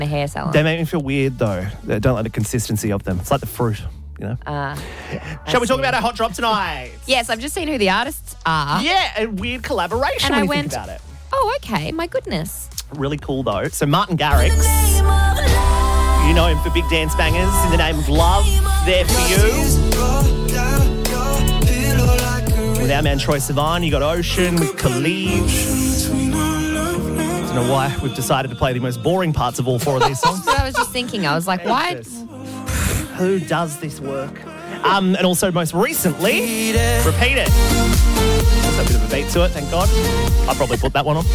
a hair salon. They make me feel weird, though. I don't like the consistency of them. It's like the fruit, you know? Shall we talk about our hot drop tonight? Yes, I've just seen who the artists are. Yeah, a weird collaboration And when I you think about it. Oh, okay. My goodness. Really cool, though. So Martin Garrix, you know him for big dance bangers in the name of Love, There For You. With our man Troye Sivan, you got Ocean with Khalid. I don't know why we've decided to play the most boring parts of all four of these songs. So I was just thinking, I was like, why? Who does this work? And also most recently, Repeat It. There's a bit of a beat to it, thank God. I probably put that one on.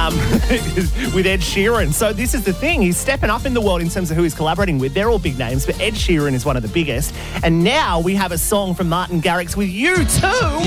With Ed Sheeran. So this is the thing. He's stepping up in the world in terms of who he's collaborating with. They're all big names, but Ed Sheeran is one of the biggest. And now we have a song from Martin Garrix with U2.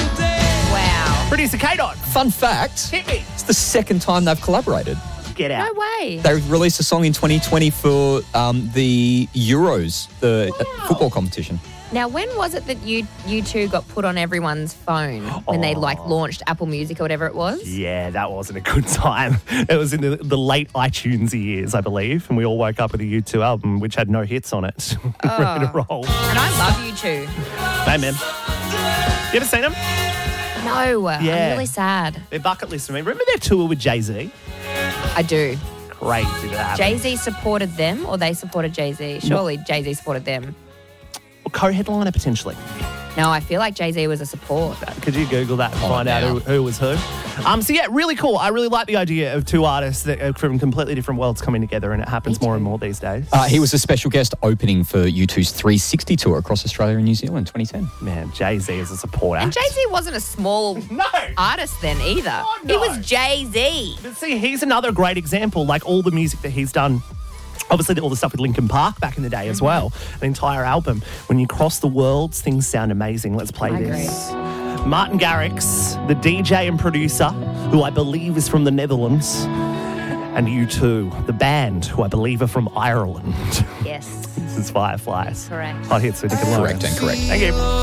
Wow. Producer K-Dot. Fun fact, Hit me. it's the second time they've collaborated. Get out. No way. They released a song in 2020 for the Euros, the football competition. Now, when was it that you two got put on everyone's phone when they launched Apple Music or whatever it was? Yeah, that wasn't a good time. It was in the late iTunes years, I believe, and we all woke up with a U2 album which had no hits on it. Ready to roll. And I love you two. Hey, man. You ever seen them? No, Yeah. I'm really sad. Their bucket list for me. Remember their tour with Jay-Z? I do. Crazy that happened. Jay-Z supported them or they supported Jay-Z? Surely Jay-Z supported them. Co-headliner, potentially. No, I feel like Jay-Z was a support. Could you Google that and find out who was who? So, yeah, really cool. I really like the idea of two artists that are from completely different worlds coming together, and it happens more and more these days. He was a special guest opening for U2's 360 tour across Australia and New Zealand 2010. Man, Jay-Z is a support act. And Jay-Z wasn't a small artist then either. Oh, no. He was Jay-Z. But see, he's another great example, like all the music that he's done. Obviously, all the stuff with Linkin Park back in the day as well. An entire album. When you cross the worlds, things sound amazing. Let's play this. Martin Garrix, the DJ and producer, who I believe is from the Netherlands, and U2, the band, who I believe are from Ireland. Yes. This is Fireflies. Correct. Hot hits with Nick and Lauren. Correct and correct. Thank you.